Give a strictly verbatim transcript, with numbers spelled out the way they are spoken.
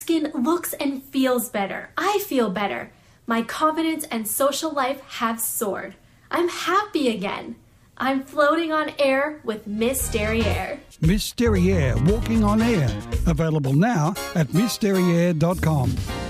Skin looks and feels better. I feel better. My confidence and social life have soared. I'm happy again. I'm floating on air with Miss Derriere. Miss Derriere, walking on air. Available now at miss derriere dot com.